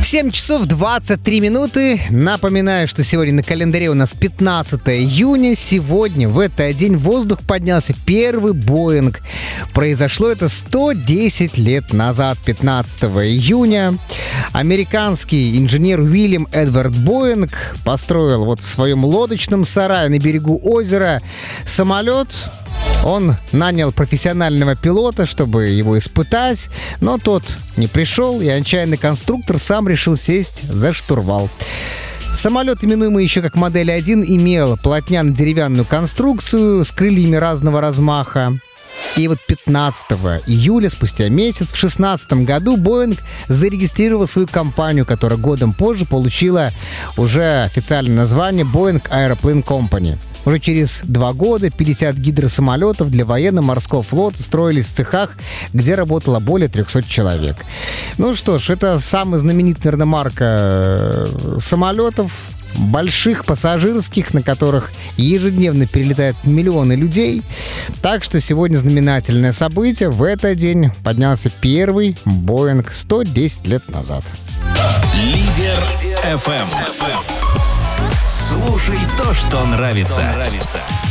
7 часов 23 минуты. Напоминаю, что сегодня на календаре у нас 15 июня. Сегодня, в этот день, в воздух поднялся первый Боинг. Произошло это 110 лет назад, 15 июня. Американский инженер Уильям Эдвард Боинг построил вот в своем лодочном сарае на берегу озера самолет. Он нанял профессионального пилота, чтобы его испытать, но тот не пришел, и отчаянный конструктор сам решил сесть за штурвал. Самолет, именуемый еще как модель 1, имел полотняно-деревянную конструкцию с крыльями разного размаха. И вот 15 июля, спустя месяц, в 2016 году, Боинг зарегистрировал свою компанию, которая годом позже получила уже официальное название Boeing Airplane Company. Уже через 2 года 50 гидросамолетов для военно-морского флота строились в цехах, где работало более 300 человек. Ну что ж, это самая знаменитая, наверное, марка самолетов, больших, пассажирских, на которых ежедневно перелетают миллионы людей. Так что сегодня знаменательное событие. В этот день поднялся первый Боинг 110 лет назад. Лидер FM. Слушай то, что нравится.